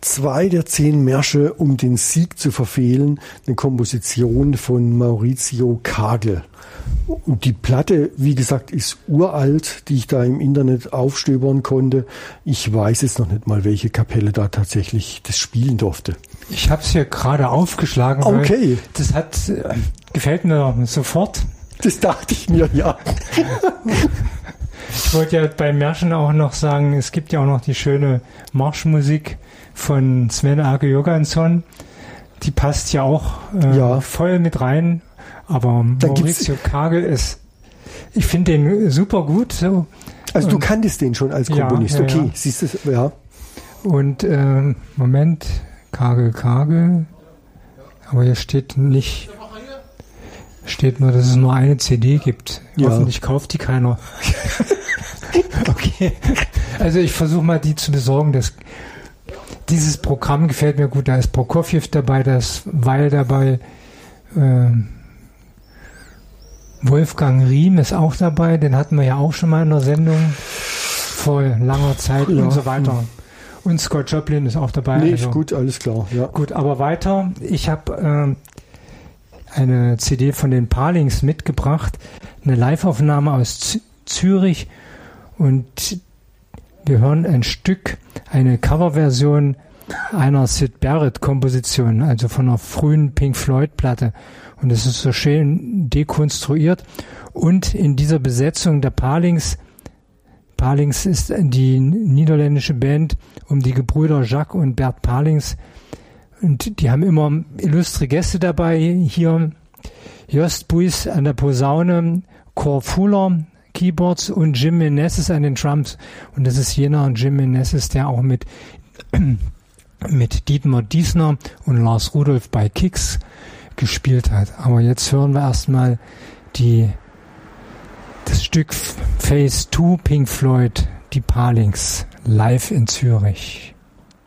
2 der 10 Märsche, um den Sieg zu verfehlen, eine Komposition von Maurizio Kagel. Und die Platte, wie gesagt, ist uralt, die ich da im Internet aufstöbern konnte. Ich weiß jetzt noch nicht mal, welche Kapelle da tatsächlich das spielen durfte. Ich habe es hier gerade aufgeschlagen. Okay. Das gefällt mir sofort. Das dachte ich mir, ja. Ich wollte ja bei Märschen auch noch sagen, es gibt ja auch noch die schöne Marschmusik von Sven Åge Johansson. Die passt ja auch voll mit rein. Aber Maurizio Kagel ich finde den super gut. So. Also du kanntest den schon als Komponist, ja, okay. Ja. Siehst du, ja. Und Moment, Kagel. Aber hier steht nur, dass es nur eine CD gibt. Ja. Hoffentlich kauft die keiner. Okay. Also ich versuche mal die zu besorgen. Dieses Programm gefällt mir gut. Da ist Prokofjew dabei, da ist Weil dabei. Wolfgang Riem ist auch dabei. Den hatten wir ja auch schon mal in der Sendung vor langer Zeit und so weiter. Und Scott Joplin ist auch dabei. Nee, also, gut, alles klar. Ja. Gut, aber weiter. Ich habe eine CD von den Palings mitgebracht. Eine Live-Aufnahme aus Zürich. Und wir hören ein Stück, eine Coverversion einer Syd Barrett-Komposition, also von einer frühen Pink Floyd-Platte. Und es ist so schön dekonstruiert. Und in dieser Besetzung der Palings ist die niederländische Band um die Gebrüder Jacques und Bert Palings. Und die haben immer illustre Gäste dabei. Hier Jost Buys an der Posaune, Cor Fuller, Keyboards und Jim Meneses an den Drums. Und das ist jener Jim Meneses, der auch mit Dietmar Diesner und Lars Rudolph bei Kicks gespielt hat. Aber jetzt hören wir erstmal das Stück Phase 2 Pink Floyd, die Palings, live in Zürich.